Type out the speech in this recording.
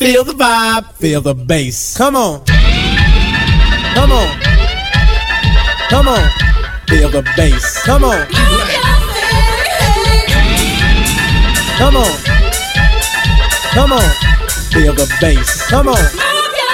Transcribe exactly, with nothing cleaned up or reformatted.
Feel the vibe, feel the bass. Come on. Come on. Come on. Feel the bass. Come on. Come on. Come on. Feel the bass. Come on.